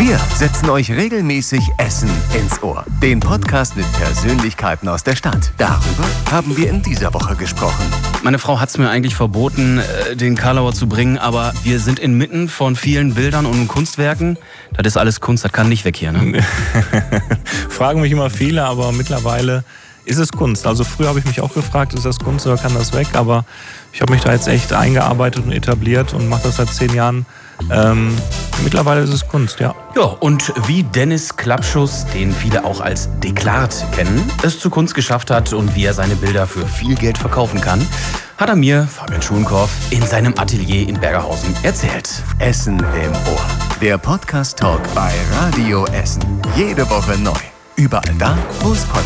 Wir setzen euch regelmäßig Essen ins Ohr. Den Podcast mit Persönlichkeiten aus der Stadt. Darüber haben wir in dieser Woche gesprochen. Meine Frau hat es mir eigentlich verboten, den Karlauer zu bringen, aber wir sind inmitten von vielen Bildern und Kunstwerken. Das ist alles Kunst, das kann nicht weg hier, ne? Fragen mich immer viele, aber mittlerweile ist es Kunst. Also früher habe ich mich auch gefragt, ist das Kunst oder kann das weg? Aber ich habe mich da jetzt echt eingearbeitet und etabliert und mache das seit 10 Jahren. Mittlerweile ist es Kunst, ja. Ja, und wie Dennis Klappschuss, den viele auch als Deklart kennen, es zu Kunst geschafft hat und wie er seine Bilder für viel Geld verkaufen kann, hat er mir, Fabian Schulenkorff, in seinem Atelier in Bergerhausen erzählt. Essen im Ohr. Der Podcast-Talk bei Radio Essen. Jede Woche neu. Überall da, wo es Podcasts